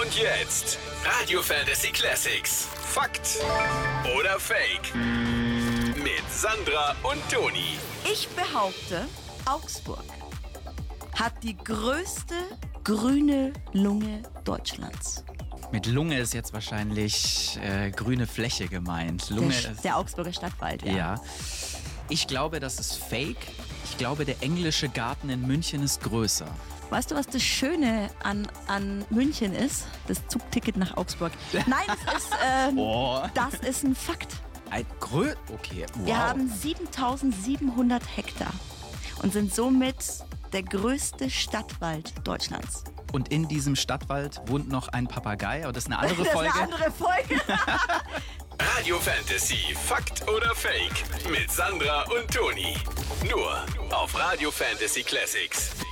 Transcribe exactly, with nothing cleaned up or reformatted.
Und jetzt Radio Fantasy Classics. Fakt oder Fake? Mit Sandra und Toni. Ich behaupte, Augsburg hat die größte grüne Lunge Deutschlands. Mit Lunge ist jetzt wahrscheinlich äh, grüne Fläche gemeint. Lunge Der, ist, der Augsburger Stadtwald, ja. ja. Ich glaube, das ist fake. Ich glaube, der englische Garten in München ist größer. Weißt du, was das Schöne an, an München ist? Das Zugticket nach Augsburg. Nein, das ist, ähm, Oh. das ist ein Fakt. Ein Grö... Okay, wow. Wir haben siebentausendsiebenhundert Hektar und sind somit der größte Stadtwald Deutschlands. Und in diesem Stadtwald wohnt noch ein Papagei. Aber das ist eine andere Folge. Das ist eine andere Folge. Radio Fantasy. Fakt oder Fake? Mit Sandra und Toni. Nur auf Radio Fantasy Classics.